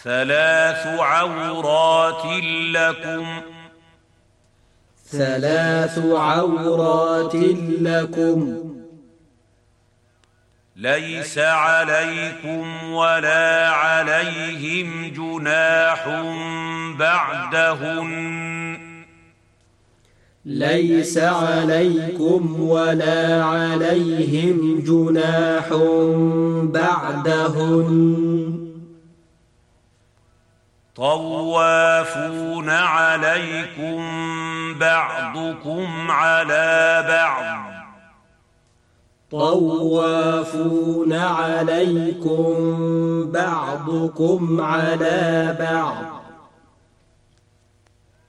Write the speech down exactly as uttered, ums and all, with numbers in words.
ثلاث عورات لكم ثلاث عورات لكم ليس عليكم ولا عليهم جناح بعدهن ليس عليكم ولا عليهم جناح بعدهن طوافون عليكم بعضكم على بعض طوافون عليكم بعضكم على بعض